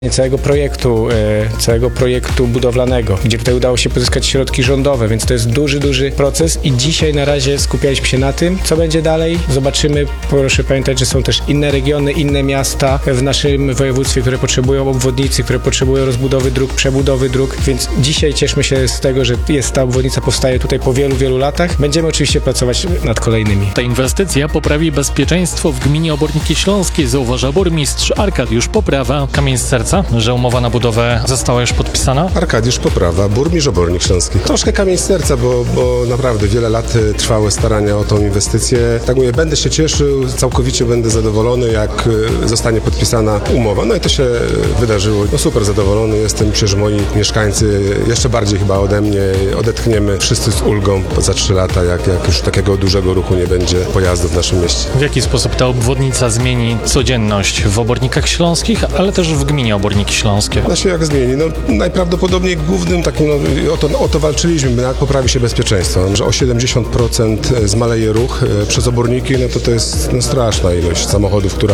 całego projektu budowlanego, gdzie tutaj udało się pozyskać środki rządowe, więc to jest duży proces i dzisiaj na razie skupialiśmy się na tym, co będzie dalej. Zobaczymy, proszę pamiętać, że są też inne regiony, inne miasta w naszym województwie, które potrzebują obwodnicy, które potrzebują rozbudowy dróg, przebudowy dróg, więc dzisiaj cieszmy się z tego, że ta obwodnica powstaje tutaj po wielu latach. Będziemy oczywiście pracować nad kolejnymi. Ta inwestycja poprawi bezpieczeństwo w gminie Oborniki Śląskie, zauważa burmistrz Arkadiusz Poprawa. Kamień z serca, że umowa na budowę została już podpisana? Arkadiusz Poprawa, burmistrz Obornik Śląskich. Troszkę kamień z serca, bo naprawdę wiele lat trwały starania o tą inwestycję. Tak mówię, będę się cieszył, całkowicie będę zadowolony, jak zostanie podpisana umowa. No i to się wydarzyło. No super zadowolony jestem, myślę, że moi mieszkańcy jeszcze bardziej chyba ode mnie odetchniemy wszyscy z ulgą za 3 lata, jak już takiego dużego ruchu nie będzie pojazdów w naszym mieście. W jaki sposób ta obwodnica zmieni codzienność w Obornikach Śląskich, ale też w gminie Oborniki Śląskie? Znaczy jak zmieni? No najprawdopodobniej głównym takim, o to walczyliśmy, jak poprawi się bezpieczeństwo, że o 70% zmaleje ruch przez Oborniki, no to jest straszna ilość samochodów, która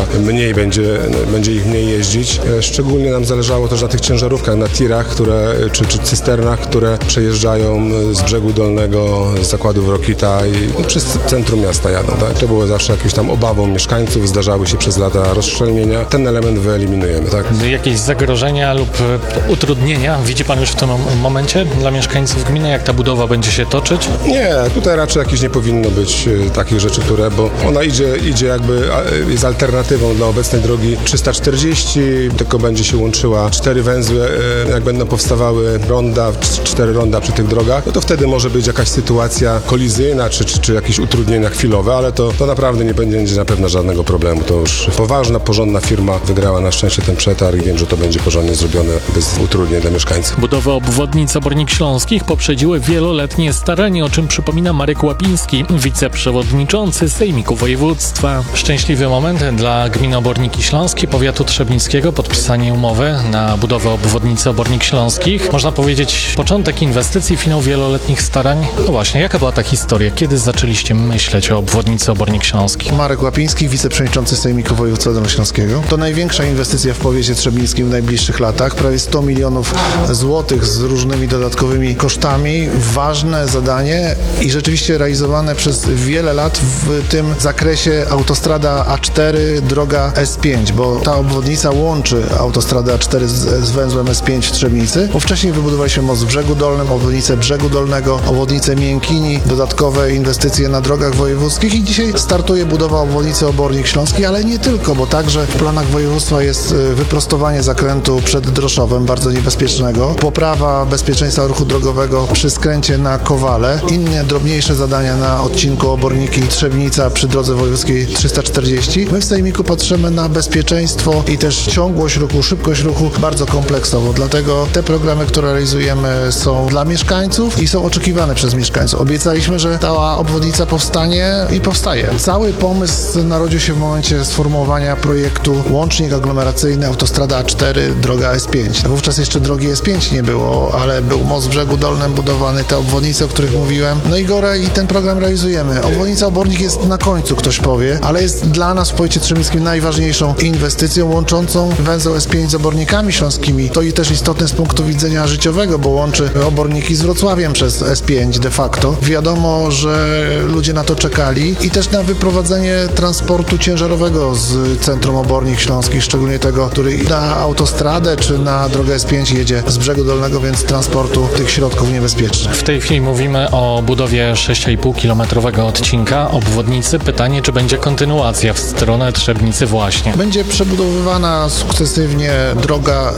będzie ich mniej jeździć. Szczególnie nam zależało też na tych ciężarówkach, na tirach, czy cysternach, które przejeżdżają z brzegu dolnego, z zakładów Rokita i przez centrum miasta jadą. Tak? To było zawsze jakąś tam obawą mieszkańców, zdarzały się przez lata rozszczelnienia. Ten element wyeliminujemy. Tak? Jakieś zagrożenia lub utrudnienia widzi Pan już w tym momencie dla mieszkańców gminy, jak ta budowa będzie się toczyć? Nie, tutaj raczej jakieś nie powinno być takich rzeczy, bo ona idzie jakby, jest alternatywą dla obecnej drogi 340, tylko będzie się łączyła 4 węzły, jak będą powstawały ronda, 4 ronda przy tych drogach, no to wtedy może być jakaś sytuacja kolizyjna, czy jakieś utrudnienia chwilowe, ale to naprawdę nie będzie na pewno żadnego problemu. To już poważna, porządna firma wygrała na szczęście ten przetarg i wiem, że to będzie porządnie zrobione bez utrudnień dla mieszkańców. Budowę obwodnicy Obornik Śląskich poprzedziły wieloletnie starania, o czym przypomina Marek Łapiński, wiceprzewodniczący Sejmiku Województwa. Szczęśliwy moment dla gminy Oborniki Śląskie, powiatu trzebnickiego, podpisanie umowy na budowę obwodnicy Obornik Śląskich. Można powiedzieć, początek inwestycji, finał wieloletnich starań. No właśnie, jaka była ta historia? Kiedy zaczęliście myśleć o obwodnicy Obornik Śląskich? Marek Łapiński, wiceprzewodniczący Sejmiku Województwa Dolnośląskiego. To największa inwestycja w powiecie trzebnickim w najbliższych latach. Prawie 100 milionów złotych z różnymi dodatkowymi kosztami. Ważne zadanie i rzeczywiście realizowane przez wiele lat w tym zakresie autostrada A4, droga S5, bo ta obwodnica łączy autostradę A4 z węzłem S5 w Trzebnicy. Bo wcześniej wybudowaliśmy most w Brzegu Dolnym, obwodnicę Brzegu Dolnego, obwodnicę Miękini, dodatkowe inwestycje na drogach wojewódzkich i dzisiaj startuje budowa obwodnicy Obornik Śląski, ale nie tylko, bo także w planach województwa jest wyprostowanie zakrętu przed Droszowem, bardzo niebezpiecznego, poprawa bezpieczeństwa ruchu drogowego przy skręcie na Kowale, inne drobniejsze zadania na odcinku Oborniki-Trzebnica przy drodze wojewódzkiej 340. My w Sejmiku patrzymy na bezpieczeństwo i też ciągłość ruchu, szybkość ruchu bardzo kompleksowo, dlatego te programy, które realizujemy, są dla mieszkańców i są oczekiwane przez mieszkańców. Obiecaliśmy, że ta obwodnica powstanie i powstaje. Cały pomysł narodził się w momencie sformułowania projektu łącznik aglomeracyjny autostrada A4, droga S5. Wówczas jeszcze drogi S5 nie było, ale był most w Brzegu Dolnym budowany, te obwodnice, o których mówiłem. No i ten program realizujemy. Obwodnica Obornik jest na końcu, ktoś powie, ale jest dla nas w powiecie trzebnickim najważniejszą inwestycją łączącą węzeł S5 z Obornikami Śląskimi. To i też istotne z punktu widzenia życiowego, bo łączy Oborniki z Wrocławiem przez S5 de facto. Wiadomo, że ludzie na to czekali i też na wyprowadzenie transportu ciężarowego z centrum Obornik Śląskich, szczególnie tego, który na autostradę czy na drogę S5 jedzie z Brzegu Dolnego, więc transportu tych środków niebezpiecznych. W tej chwili mówimy o budowie 6,5-kilometrowego odcinka obwodnicy. Pytanie, czy będzie kontynuacja w stronę Trzebnicy właśnie? Będzie przebudowywana sukcesywnie droga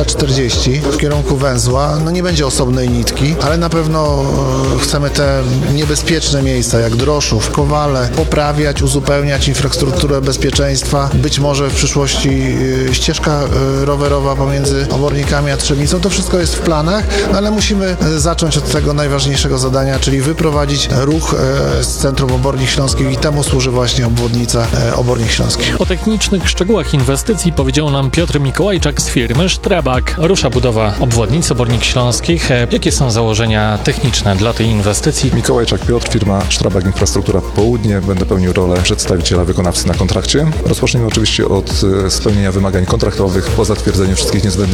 340 w kierunku węzła. No nie będzie osobnej nitki, ale na pewno chcemy te niebezpieczne miejsca jak Droszów, Kowale poprawiać, uzupełniać infrastrukturę bezpieczeństwa. Być może w przyszłości ścieżka rowerowa pomiędzy Obornikami a Trzebnicą. To wszystko jest w planach, no ale musimy zacząć od tego najważniejszego zadania, czyli wyprowadzić ruch z centrum Obornik Śląskich i temu służy właśnie obwodnica Obornik Śląskich. O technicznych szczegółach inwestycji powiedział nam Piotr Mikołajczak z firmy Strabag. Rusza budowa obwodnicy Obornik Śląskich. Jakie są założenia techniczne dla tej inwestycji? Mikołajczak Piotr, firma Strabag Infrastruktura Południe. Będę pełnił rolę przedstawiciela wykonawcy na kontrakcie. Rozpoczniemy oczywiście od spełnienia wymagań kontraktowych, po zatwierdzeniu wszystkich niezbędnych